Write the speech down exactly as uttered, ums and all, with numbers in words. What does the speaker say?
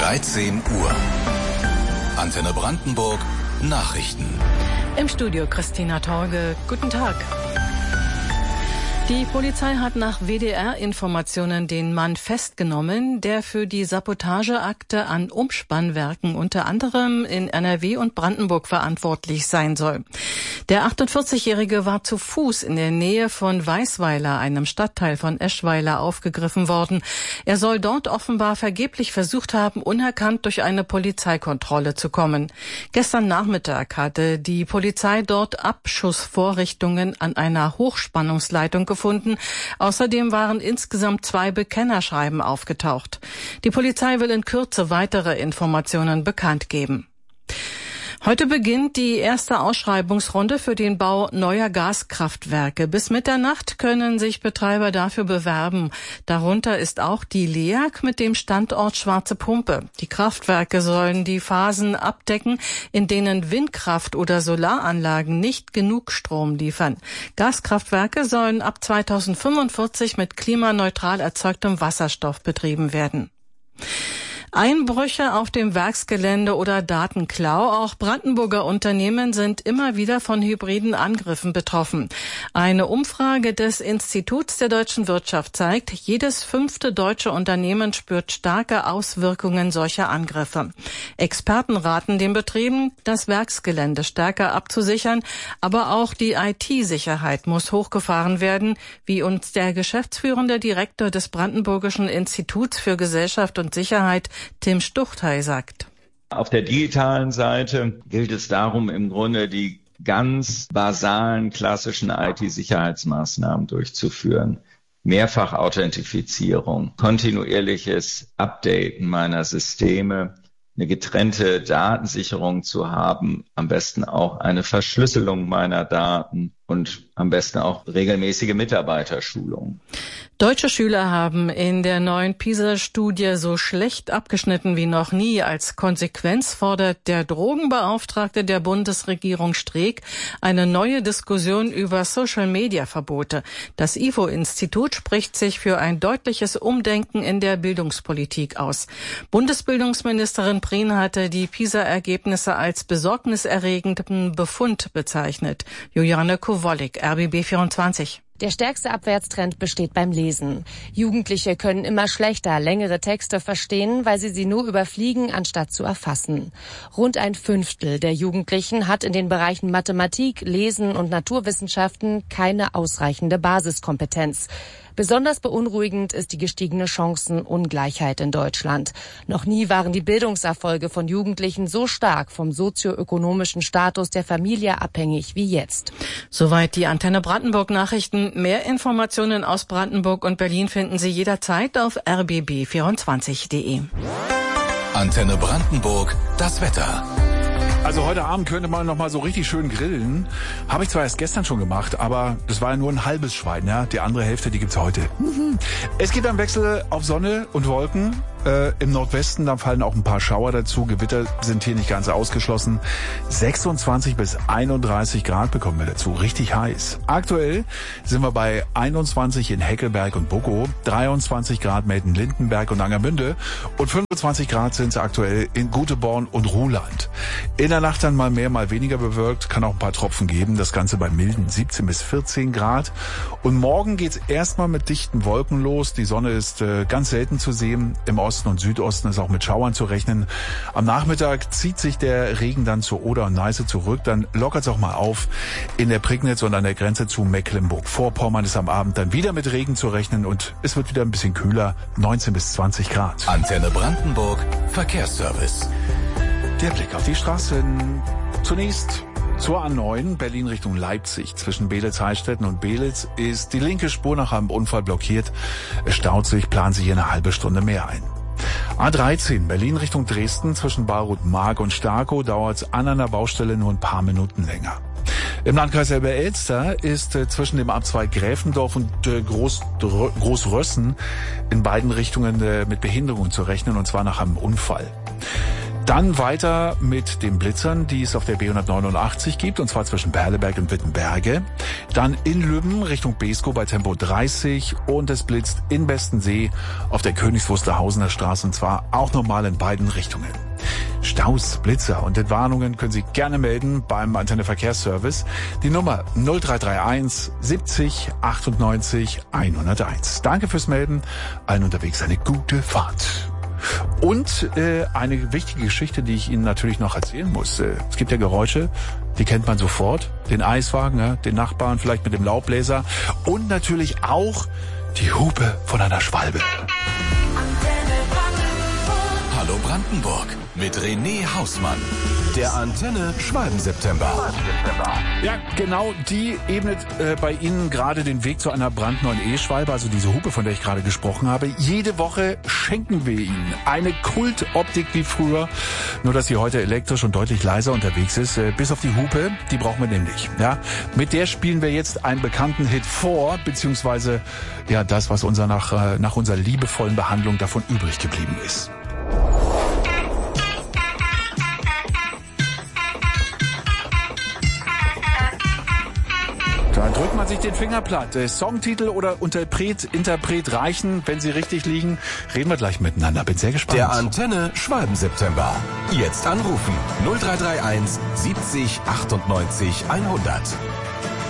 dreizehn Uhr. Antenne Brandenburg Nachrichten. Im Studio Christina Torge. Guten Tag. Die Polizei hat nach W D R-Informationen den Mann festgenommen, der für die Sabotageakte an Umspannwerken unter anderem in N R W und Brandenburg verantwortlich sein soll. Der achtundvierzigjährige war zu Fuß in der Nähe von Weißweiler, einem Stadtteil von Eschweiler, aufgegriffen worden. Er soll dort offenbar vergeblich versucht haben, unerkannt durch eine Polizeikontrolle zu kommen. Gestern Nachmittag hatte die Polizei dort Abschussvorrichtungen an einer Hochspannungsleitung gefunden. gefunden. Außerdem waren insgesamt zwei Bekennerschreiben aufgetaucht. Die Polizei will in Kürze weitere Informationen bekannt geben. Heute beginnt die erste Ausschreibungsrunde für den Bau neuer Gaskraftwerke. Bis Mitternacht können sich Betreiber dafür bewerben. Darunter ist auch die L E A G mit dem Standort Schwarze Pumpe. Die Kraftwerke sollen die Phasen abdecken, in denen Windkraft- oder Solaranlagen nicht genug Strom liefern. Gaskraftwerke sollen ab zweitausendfünfundvierzig mit klimaneutral erzeugtem Wasserstoff betrieben werden. Einbrüche auf dem Werksgelände oder Datenklau. Auch Brandenburger Unternehmen sind immer wieder von hybriden Angriffen betroffen. Eine Umfrage des Instituts der deutschen Wirtschaft zeigt, jedes fünfte deutsche Unternehmen spürt starke Auswirkungen solcher Angriffe. Experten raten den Betrieben, das Werksgelände stärker abzusichern, aber auch die I T-Sicherheit muss hochgefahren werden, wie uns der geschäftsführende Direktor des Brandenburgischen Instituts für Gesellschaft und Sicherheit, Tim Stuchtey, sagt. Auf der digitalen Seite gilt es darum, im Grunde die ganz basalen, klassischen I T-Sicherheitsmaßnahmen durchzuführen. Mehrfach-Authentifizierung, kontinuierliches Updaten meiner Systeme, eine getrennte Datensicherung zu haben, am besten auch eine Verschlüsselung meiner Daten und am besten auch regelmäßige Mitarbeiterschulungen. Deutsche Schüler haben in der neuen PISA-Studie so schlecht abgeschnitten wie noch nie. Als Konsequenz fordert der Drogenbeauftragte der Bundesregierung Streeck eine neue Diskussion über Social-Media-Verbote. Das I F O-Institut spricht sich für ein deutliches Umdenken in der Bildungspolitik aus. Bundesbildungsministerin Prien hatte die PISA-Ergebnisse als besorgniserregenden Befund bezeichnet. Juliane Kowalik, R B B vierundzwanzig. Der stärkste Abwärtstrend besteht beim Lesen. Jugendliche können immer schlechter längere Texte verstehen, weil sie sie nur überfliegen, anstatt zu erfassen. Rund ein Fünftel der Jugendlichen hat in den Bereichen Mathematik, Lesen und Naturwissenschaften keine ausreichende Basiskompetenz. Besonders beunruhigend ist die gestiegene Chancenungleichheit in Deutschland. Noch nie waren die Bildungserfolge von Jugendlichen so stark vom sozioökonomischen Status der Familie abhängig wie jetzt. Soweit die Antenne Brandenburg Nachrichten. Mehr Informationen aus Brandenburg und Berlin finden Sie jederzeit auf r b b vierundzwanzig punkt d e. Antenne Brandenburg, das Wetter. Also heute Abend könnte man noch mal so richtig schön grillen. Habe ich zwar erst gestern schon gemacht, aber das war ja nur ein halbes Schwein. Ja? Die andere Hälfte, die gibt's heute. Es geht am Wechsel auf Sonne und Wolken. Äh, Im Nordwesten, da fallen auch ein paar Schauer dazu. Gewitter sind hier nicht ganz ausgeschlossen. sechsundzwanzig bis einunddreißig Grad bekommen wir dazu. Richtig heiß. Aktuell sind wir bei einundzwanzig in Heckelberg und Buckow, dreiundzwanzig Grad Melden-Lindenberg und Angermünde und fünfundzwanzig Grad sind es aktuell in Guteborn und Ruhland. In der Nacht dann mal mehr, mal weniger bewölkt. Kann auch ein paar Tropfen geben. Das Ganze bei milden siebzehn bis vierzehn Grad. Und morgen geht's erstmal mit dichten Wolken los. Die Sonne ist äh, ganz selten zu sehen. Im Osten und Südosten ist auch mit Schauern zu rechnen. Am Nachmittag zieht sich der Regen dann zur Oder und Neiße zurück. Dann lockert es auch mal auf in der Prignitz und an der Grenze zu Mecklenburg-Vorpommern ist am Abend dann wieder mit Regen zu rechnen und es wird wieder ein bisschen kühler, neunzehn bis zwanzig Grad. Antenne Brandenburg, Verkehrsservice. Der Blick auf die Straßen. Zunächst zur A neun, Berlin Richtung Leipzig. Zwischen Beelitz-Heilstätten und Beelitz ist die linke Spur nach einem Unfall blockiert. Es staut sich, planen Sie hier eine halbe Stunde mehr ein. A dreizehn, Berlin Richtung Dresden, zwischen Bayreuth-Mark und Starkow dauert es an einer Baustelle nur ein paar Minuten länger. Im Landkreis Elbe-Elster ist äh, zwischen dem Abzweig Gräfendorf und äh, Groß, Großrössen in beiden Richtungen äh, mit Behinderungen zu rechnen, und zwar nach einem Unfall. Dann weiter mit den Blitzern, die es auf der B hundertneunundachtzig gibt, und zwar zwischen Berleberg und Wittenberge. Dann in Lübben Richtung Beeskow bei Tempo dreißig und es blitzt in Bestensee auf der Königs Wusterhausener Straße, und zwar auch nochmal in beiden Richtungen. Staus, Blitzer und Entwarnungen können Sie gerne melden beim Antenne Verkehrsservice. Die Nummer null drei drei eins siebzig achtundneunzig hunderteins. Danke fürs Melden. Allen unterwegs eine gute Fahrt. Und äh, eine wichtige Geschichte, die ich Ihnen natürlich noch erzählen muss. Äh, es gibt ja Geräusche, die kennt man sofort. Den Eiswagen, ja, den Nachbarn, vielleicht mit dem Laubbläser. Und natürlich auch die Hupe von einer Schwalbe. Hallo Brandenburg mit René Hausmann. Der Antenne Schwalben-September. Ja, genau, die ebnet äh, bei Ihnen gerade den Weg zu einer brandneuen E-Schwalbe, also diese Hupe, von der ich gerade gesprochen habe. Jede Woche schenken wir Ihnen eine Kultoptik wie früher, nur dass sie heute elektrisch und deutlich leiser unterwegs ist. Äh, bis auf die Hupe, die brauchen wir nämlich. Ja, mit der spielen wir jetzt einen bekannten Hit vor, beziehungsweise ja das, was unser nach, äh, nach unserer liebevollen Behandlung davon übrig geblieben ist. Da drückt man sich den Finger platt. Songtitel oder Interpret, Interpret reichen, wenn sie richtig liegen. Reden wir gleich miteinander. Bin sehr gespannt. Der Antenne Schwalben-September. Jetzt anrufen null drei drei eins siebzig achtundneunzig hundert.